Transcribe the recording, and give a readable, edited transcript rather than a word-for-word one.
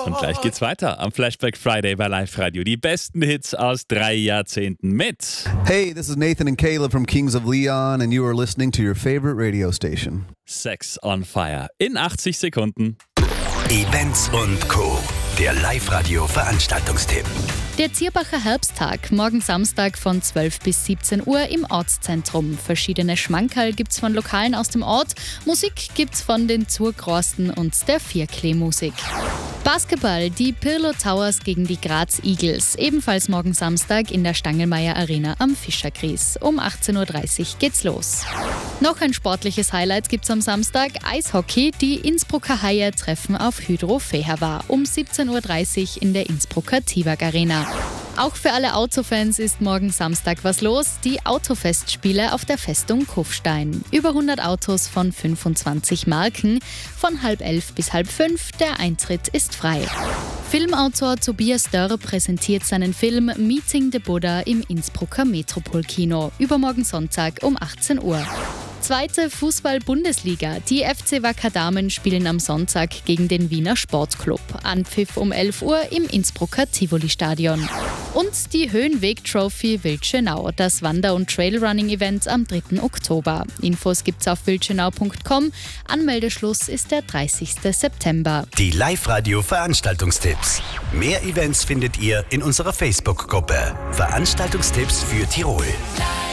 Und gleich geht's weiter am Flashback Friday bei Live Radio. Die besten Hits aus 3 Jahrzehnten mit Hey, this is Nathan and Caleb from Kings of Leon and you are listening to your favorite radio station. Sex on Fire in 80 Sekunden. Events und Co. Der Live-Radio-Veranstaltungstipp. Der Zierbacher Herbsttag, morgen Samstag von 12 bis 17 Uhr im Ortszentrum. Verschiedene Schmankerl gibt's von Lokalen aus dem Ort. Musik gibt's von den Zurgrosten und der Vierklee-Musik. Basketball, die Pirlo Towers gegen die Graz Eagles. Ebenfalls morgen Samstag in der Stangelmeier Arena am Fischerkries. Um 18.30 Uhr geht's los. Noch ein sportliches Highlight gibt's am Samstag. Eishockey, die Innsbrucker Haie treffen auf Hydro Fehervar. Um 17.30 Uhr in der Innsbrucker Tivag Arena. Auch für alle Autofans ist morgen Samstag was los. Die Autofestspiele auf der Festung Kufstein. Über 100 Autos von 25 Marken. Von 10:30 bis 10:30. Der Eintritt ist frei. Filmautor Tobias Dörr präsentiert seinen Film Meeting the Buddha im Innsbrucker Metropolkino. Übermorgen Sonntag um 18 Uhr. Zweite Fußball-Bundesliga. Die FC Wacker Damen spielen am Sonntag gegen den Wiener Sportclub. Anpfiff um 11 Uhr im Innsbrucker Tivoli-Stadion. Und die Höhenweg-Trophy Wildschönau, das Wander- und Trailrunning-Event am 3. Oktober. Infos gibt's auf wildschönau.com. Anmeldeschluss ist der 30. September. Die Live-Radio-Veranstaltungstipps. Mehr Events findet ihr in unserer Facebook-Gruppe. Veranstaltungstipps für Tirol.